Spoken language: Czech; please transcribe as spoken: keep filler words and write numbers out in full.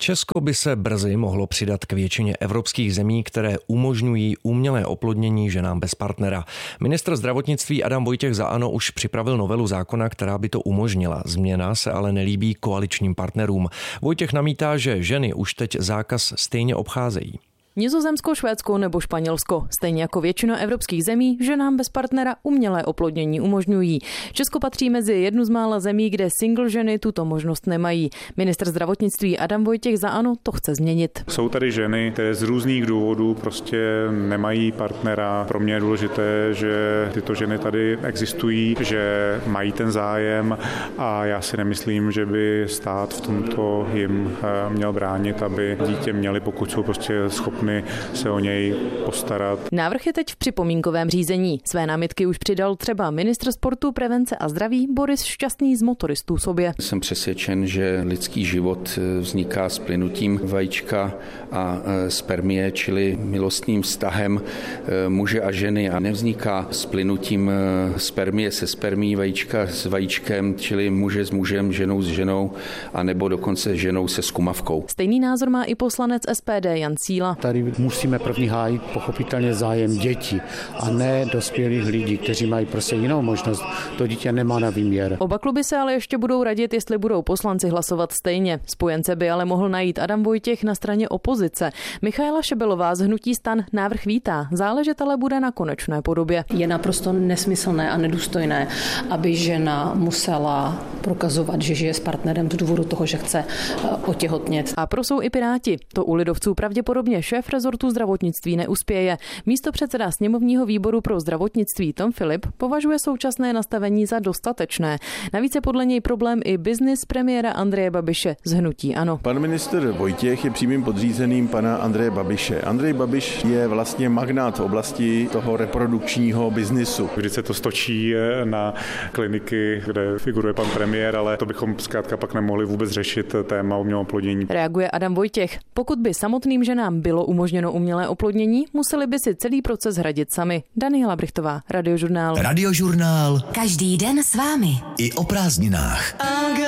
Česko by se brzy mohlo přidat k většině evropských zemí, které umožňují umělé oplodnění ženám bez partnera. Ministr zdravotnictví Adam Vojtěch za ANO už připravil novelu zákona, která by to umožnila. Změna se ale nelíbí koaličním partnerům. Vojtěch namítá, že ženy už teď zákaz stejně obcházejí. Nizozemsko, Švédsko nebo Španělsko, stejně jako většina evropských zemí, ženám bez partnera umělé oplodnění umožňují. Česko patří mezi jednu z mála zemí, kde single ženy tuto možnost nemají. Ministr zdravotnictví Adam Vojtěch za ANO to chce změnit. Jsou tady ženy, které z různých důvodů prostě nemají partnera. Pro mě je důležité, že tyto ženy tady existují, že mají ten zájem a já si nemyslím, že by stát v tomto jim měl bránit, aby dítě měli, pokud jsou prostě schopni se o něj postarat. Návrh je teď v připomínkovém řízení. Své námitky už přidal třeba ministr sportu, prevence a zdraví Boris Šťastný z Motoristů sobě. Jsem přesvědčen, že lidský život vzniká s plynutím vajíčka a spermie, čili milostným vztahem muže a ženy, a nevzniká s plynutím spermie se spermií, vajíčka s vajíčkem, čili muže s mužem, ženou s ženou, a nebo dokonce ženou se skumavkou. Stejný názor má i poslanec S P D Jan Síla. Tady musíme první hájit pochopitelně zájem dětí a ne dospělých lidí, kteří mají prostě jinou možnost. To dítě nemá na výměr. Oba kluby se ale ještě budou radit, jestli budou poslanci hlasovat stejně. Spojence by ale mohl najít Adam Vojtěch na straně opozice. Michaela Šebelová z hnutí STAN návrh vítá. Záležet ale bude na konečné podobě. Je naprosto nesmyslné a nedůstojné, aby žena musela prokazovat, že žije s partnerem z důvodu toho, že chce otěhotnět. A prosou i Piráti. To u lidovců pravděpodobně šéf rezortu zdravotnictví neuspěje. Místopředseda sněmovního výboru pro zdravotnictví Tom Filip považuje současné nastavení za dostatečné. Navíc je podle něj problém i biznis premiéra Andreje Babiše z hnutí ANO. Pan ministr Vojtěch je přímým podřízeným pana Andreje Babiše. Andrej Babiš je vlastně magnát v oblasti toho reprodukčního biznisu. Vždy se to stočí na kliniky, kde figuruje pan premiér, ale to bychom zkrátka pak nemohli vůbec řešit téma umělého oplodnění. Reaguje Adam Vojtěch. Pokud by samotným ženám bylo umožněno umělé oplodnění, museli by si celý proces hradit sami. Daniela Brichtová, Radiožurnál. Radiožurnál. Každý den s vámi. I o prázdninách.